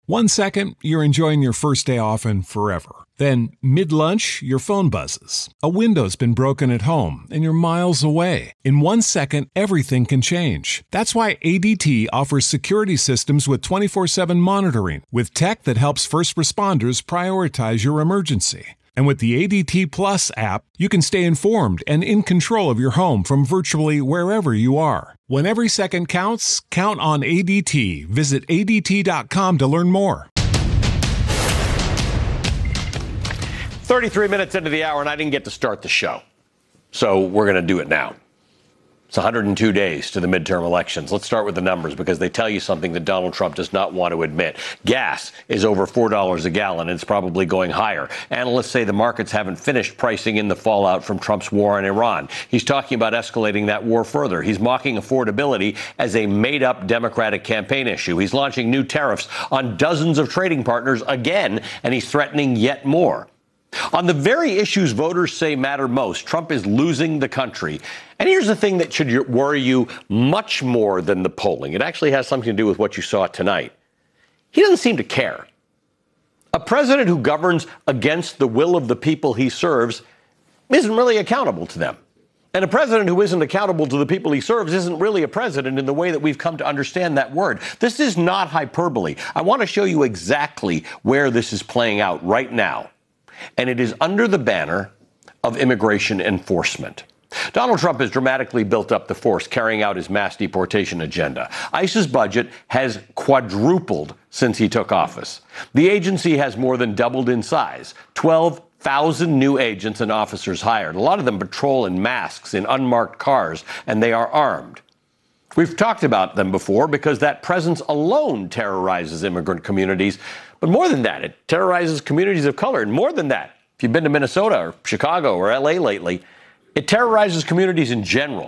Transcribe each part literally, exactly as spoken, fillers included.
One second, you're enjoying your first day off and forever. Then, mid-lunch, your phone buzzes. A window's been broken at home, and you're miles away. In one second, everything can change. That's why A D T offers security systems with twenty-four seven monitoring, with tech that helps first responders prioritize your emergency. And with the A D T Plus app, you can stay informed and in control of your home from virtually wherever you are. When every second counts, count on A D T. Visit A D T dot com to learn more. thirty-three minutes into the hour, and I didn't get to start the show. So we're going to do it now. It's one hundred two days to the midterm elections. Let's start with the numbers because they tell you something that Donald Trump does not want to admit. Gas is over four dollars a gallon, and it's probably going higher. Analysts say the markets haven't finished pricing in the fallout from Trump's war on Iran. He's talking about escalating that war further. He's mocking affordability as a made-up Democratic campaign issue. He's launching new tariffs on dozens of trading partners again, and he's threatening yet more. On the very issues voters say matter most, Trump is losing the country. And here's the thing that should worry you much more than the polling. It actually has something to do with what you saw tonight. He doesn't seem to care. A president who governs against the will of the people he serves isn't really accountable to them. And a president who isn't accountable to the people he serves isn't really a president in the way that we've come to understand that word. This is not hyperbole. I want to show you exactly where this is playing out right now. And it is under the banner of immigration enforcement. Donald Trump has dramatically built up the force carrying out his mass deportation agenda. ICE's budget has quadrupled since he took office. The agency has more than doubled in size, twelve thousand new agents and officers hired. A lot of them patrol in masks in unmarked cars, and they are armed. We've talked about them before because that presence alone terrorizes immigrant communities. But more than that, it terrorizes communities of color. And more than that, if you've been to Minnesota or Chicago or L A lately, it terrorizes communities in general.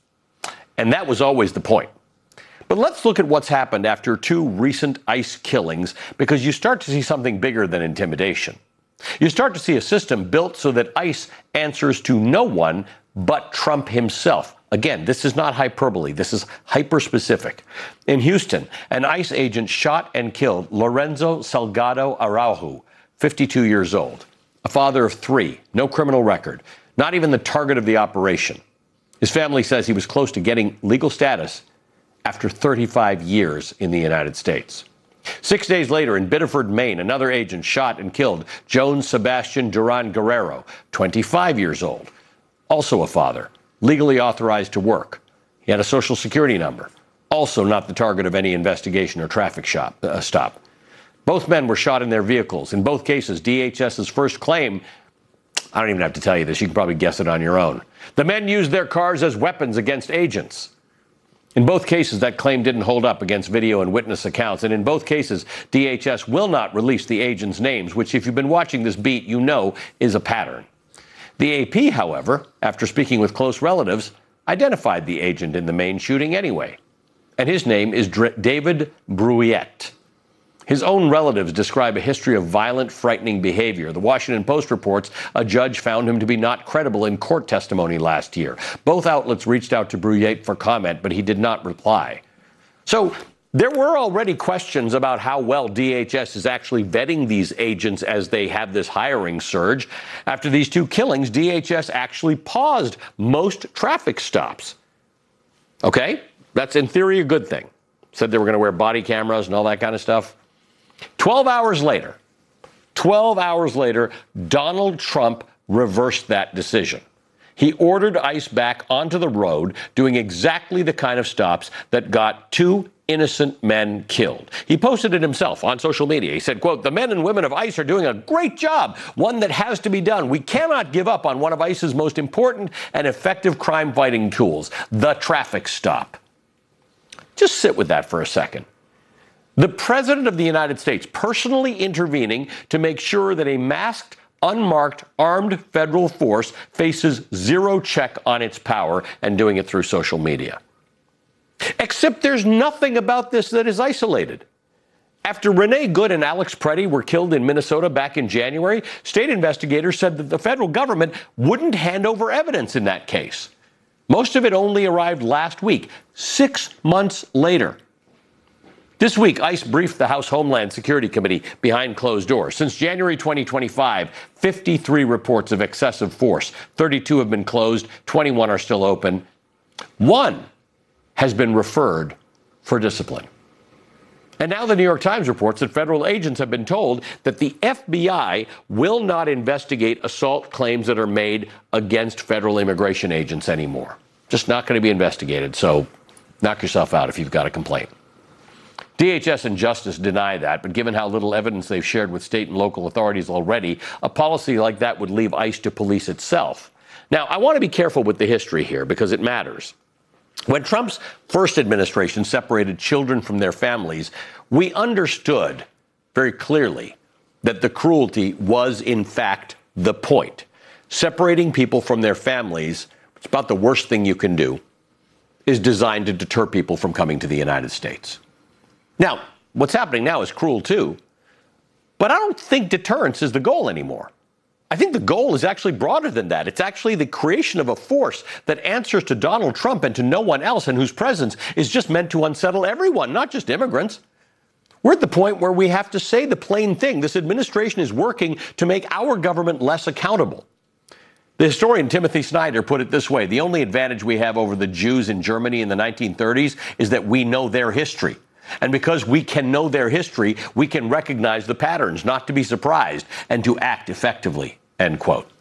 And that was always the point. But let's look at what's happened after two recent ICE killings, because you start to see something bigger than intimidation. You start to see a system built so that ICE answers to no one but Trump himself. Again, this is not hyperbole. This is hyper-specific. In Houston, an ICE agent shot and killed Lorenzo Salgado Araujo, fifty-two years old, a father of three, no criminal record, not even the target of the operation. His family says he was close to getting legal status after thirty-five years in the United States. Six days later, in Biddeford, Maine, another agent shot and killed Joan Sebastian Duran Guerrero, twenty-five years old, also a father, legally authorized to work. He had a social security number, also not the target of any investigation or traffic shop, uh, stop. Both men were shot in their vehicles. In both cases, DHS's first claim, I don't even have to tell you this, you can probably guess it on your own. The men used their cars as weapons against agents. In both cases, that claim didn't hold up against video and witness accounts. And in both cases, D H S will not release the agents' names, which, if you've been watching this beat, you know is a pattern. The A P, however, after speaking with close relatives, identified the agent in the Maine shooting anyway. And his name is Dr- David Bruyette. His own relatives describe a history of violent, frightening behavior. The Washington Post reports a judge found him to be not credible in court testimony last year. Both outlets reached out to Bruyette for comment, but he did not reply. So there were already questions about how well D H S is actually vetting these agents as they have this hiring surge. After these two killings, D H S actually paused most traffic stops. Okay? That's in theory a good thing. Said they were going to wear body cameras and all that kind of stuff. twelve hours later, twelve hours later, Donald Trump reversed that decision. He ordered ICE back onto the road, doing exactly the kind of stops that got two innocent men killed. He posted it himself on social media. He said, quote, "The men and women of ICE are doing a great job, one that has to be done. We cannot give up on one of ICE's most important and effective crime-fighting tools, the traffic stop." Just sit with that for a second. The President of the United States personally intervening to make sure that a masked, unmarked, armed federal force faces zero check on its power, and doing it through social media. Except there's nothing about this that is isolated. After Renee Good and Alex Preddy were killed in Minnesota back in January, state investigators said that the federal government wouldn't hand over evidence in that case. Most of it only arrived last week, six months later. This week, ICE briefed the House Homeland Security Committee behind closed doors. Since January twenty twenty-five, fifty-three reports of excessive force. thirty-two have been closed, twenty-one are still open. One has been referred for discipline. And now the New York Times reports that federal agents have been told that the F B I will not investigate assault claims that are made against federal immigration agents anymore. Just not going to be investigated. So knock yourself out if you've got a complaint. D H S and Justice deny that, but given how little evidence they've shared with state and local authorities already, a policy like that would leave ICE to police itself. Now, I want to be careful with the history here because it matters. When Trump's first administration separated children from their families, we understood very clearly that the cruelty was, in fact, the point. Separating people from their families, it's about the worst thing you can do, is designed to deter people from coming to the United States. Now, what's happening now is cruel, too, but I don't think deterrence is the goal anymore. I think the goal is actually broader than that. It's actually the creation of a force that answers to Donald Trump and to no one else, and whose presence is just meant to unsettle everyone, not just immigrants. We're at the point where we have to say the plain thing. This administration is working to make our government less accountable. The historian Timothy Snyder put it this way: the only advantage we have over the Jews in Germany in the nineteen thirties is that we know their history. And because we can know their history, we can recognize the patterns, not to be surprised, and to act effectively, end quote.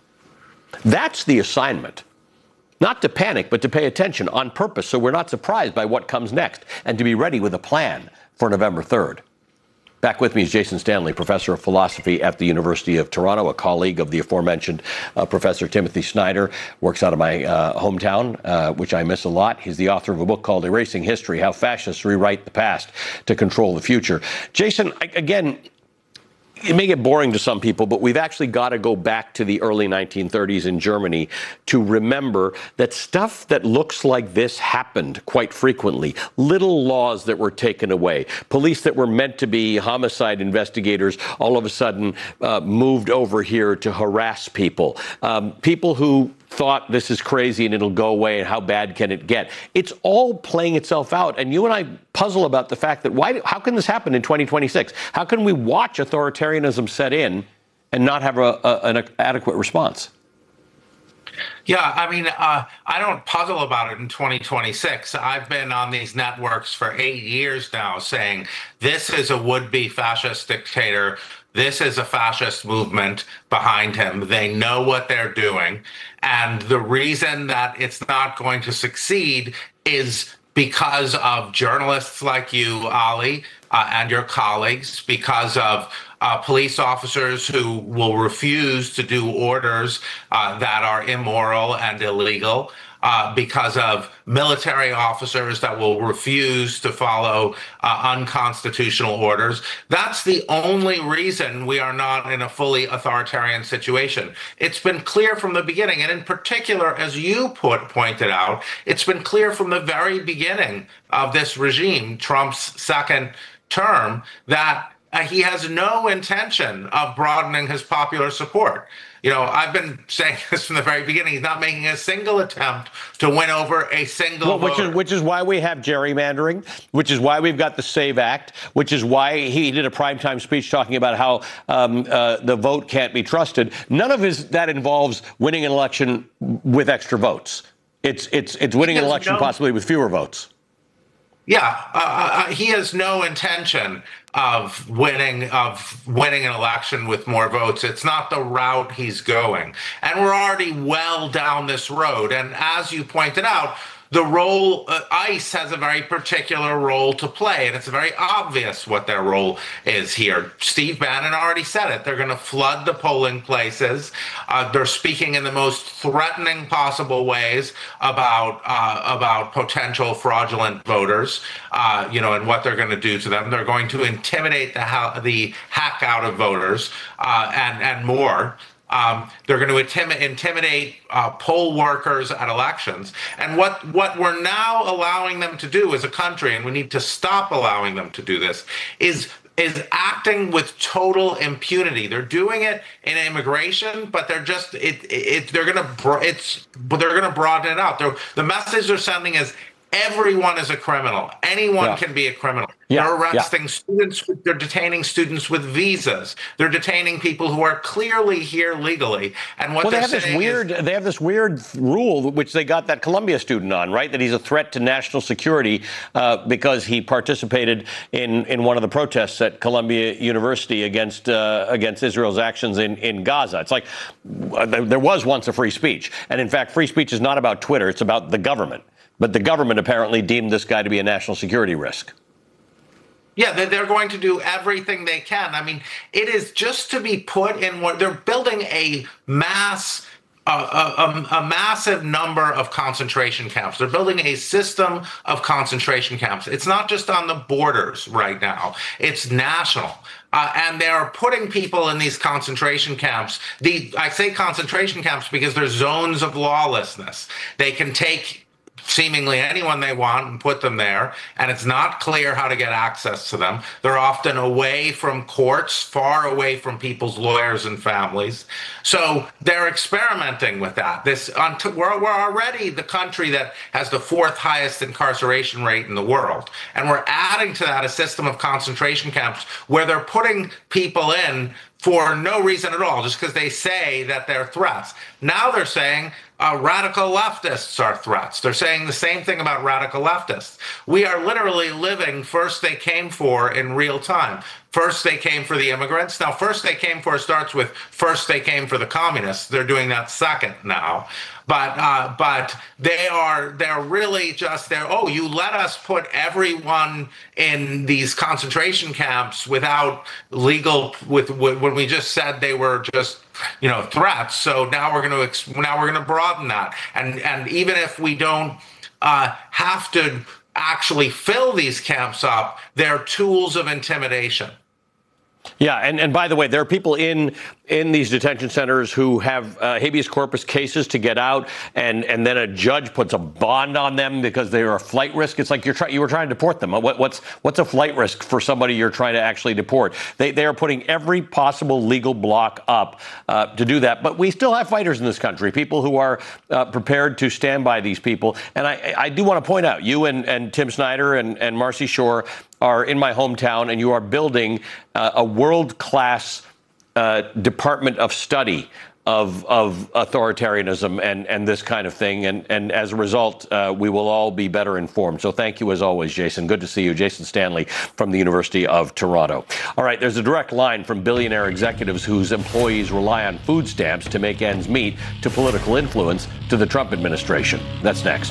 That's the assignment. Not to panic, but to pay attention on purpose so we're not surprised by what comes next, and to be ready with a plan for November third. Back with me is Jason Stanley, professor of philosophy at the University of Toronto, a colleague of the aforementioned uh, Professor Timothy Snyder, works out of my uh, hometown, uh, which I miss a lot. He's the author of a book called Erasing History: How Fascists Rewrite the Past to Control the Future. Jason, again, it may get boring to some people, but we've actually got to go back to the early nineteen thirties in Germany to remember that stuff that looks like this happened quite frequently. Little laws that were taken away. Police that were meant to be homicide investigators all of a sudden uh, moved over here to harass people. Um, people who thought this is crazy and it'll go away and how bad can it get? It's all playing itself out. And you and I puzzle about the fact that why, how can this happen in twenty twenty-six? How can we watch authoritarianism set in and not have a, a, an adequate response? Yeah, I mean, uh, I don't puzzle about it in twenty twenty-six. I've been on these networks for eight years now saying this is a would-be fascist dictator. This is a fascist movement behind him. They know what they're doing. And the reason that it's not going to succeed is because of journalists like you, Ali, uh, and your colleagues, because of uh, police officers who will refuse to do orders uh, that are immoral and illegal, uh, because of military officers that will refuse to follow uh, unconstitutional orders. That's the only reason we are not in a fully authoritarian situation. It's been clear from the beginning, and in particular, as you put, pointed out, it's been clear from the very beginning of this regime, Trump's second term, that uh, he has no intention of broadening his popular support. You know, I've been saying this from the very beginning. He's not making a single attempt to win over a single well, which voter. is which is why we have gerrymandering, which is why we've got the SAVE Act, which is why he did a primetime speech talking about how um, uh, the vote can't be trusted. None of his that involves winning an election with extra votes. It's it's it's winning an election no, possibly with fewer votes. Yeah, uh, uh, he has no intention of winning of winning an election with more votes. It's not the route he's going. And we're already well down this road. And as you pointed out, the role, uh, ICE has a very particular role to play, and it's very obvious what their role is here. Steve Bannon already said it. They're going to flood the polling places. Uh, they're speaking in the most threatening possible ways about uh, about potential fraudulent voters, uh, you know, and what they're going to do to them. They're going to intimidate the, ha- the hack out of voters uh, and, and more. Um, they're going to intim- intimidate uh, poll workers at elections. And what, what we're now allowing them to do as a country, and we need to stop allowing them to do this, is is acting with total impunity. They're doing it in immigration, but they're just it. it they're going to it's they're going to broaden it out. They're, the message they're sending is everyone is a criminal. Anyone Yeah. can be a criminal. Yeah, They're arresting yeah. students. They're detaining students with visas. They're detaining people who are clearly here legally. And what Well, they they're have this saying weird. is, They have this weird rule, which they got that Columbia student on, right? That he's a threat to national security uh, because he participated in, in one of the protests at Columbia University against uh, against Israel's actions in, in Gaza. It's like uh, there was once a free speech, and in fact, free speech is not about Twitter; it's about the government. But the government apparently deemed this guy to be a national security risk. yeah, they're, they're going to do everything they can. I mean, it is just to be put in what they're building a mass. A, a, a massive number of concentration camps. They're building a system of concentration camps. It's not just on the borders right now. It's national. Uh, and they're putting people in these concentration camps. The I say concentration camps because they're zones of lawlessness. They can take seemingly anyone they want and put them there, and it's not clear how to get access to them. They're often away from courts, far away from people's lawyers and families. So they're experimenting with that. This we're, we're already the country that has the fourth highest incarceration rate in the world, and we're adding to that a system of concentration camps where they're putting people in for no reason at all, just because they say that they're threats. Now they're saying uh, radical leftists are threats. They're saying the same thing about radical leftists. We are literally living first they came for in real time. First they came for the immigrants. Now, first they came for starts with first they came for the communists. They're doing that second now. But uh, but they are they're really just there. Oh, you let us put everyone in these concentration camps without legal with, with when we just said they were just you know threats. So now we're going to now we're going to broaden that. And and even if we don't uh, have to actually fill these camps up, they're tools of intimidation. Yeah, and, and by the way, there are people in in these detention centers who have uh, habeas corpus cases to get out, and, and then a judge puts a bond on them because they are a flight risk. It's like you're try, you were trying to deport them. What, what's what's a flight risk for somebody you're trying to actually deport? They they are putting every possible legal block up uh, to do that. But we still have fighters in this country, people who are uh, prepared to stand by these people. And I, I do want to point out, you and, and Tim Snyder and, and Marcy Shore are in my hometown, and you are building uh, a world-class uh, department of study of, of authoritarianism and, and this kind of thing. And, and as a result, uh, we will all be better informed. So thank you as always, Jason. Good to see you. Jason Stanley from the University of Toronto. All right, there's a direct line from billionaire executives whose employees rely on food stamps to make ends meet to political influence to the Trump administration. That's next.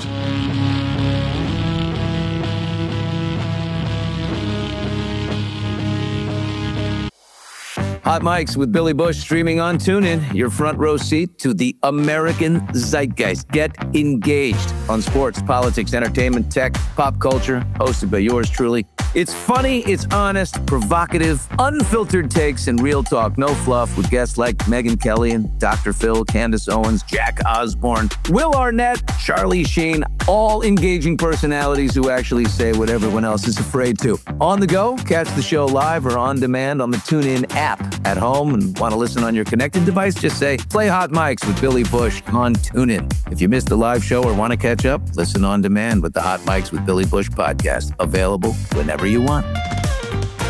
Hot Mics with Billy Bush streaming on TuneIn. Your front row seat to the American zeitgeist. Get engaged on sports, politics, entertainment, tech, pop culture. Hosted by yours truly. It's funny, it's honest, provocative, unfiltered takes, and real talk. No fluff with guests like Megyn Kelly and Doctor Phil, Candace Owens, Jack Osborne, Will Arnett, Charlie Sheen. All engaging personalities who actually say what everyone else is afraid to. On the go, catch the show live or on demand on the TuneIn app. At home and want to listen on your connected device, just say, play Hot Mics with Billy Bush on TuneIn. If you missed the live show or want to catch up, listen on demand with the Hot Mics with Billy Bush podcast. Available whenever you want.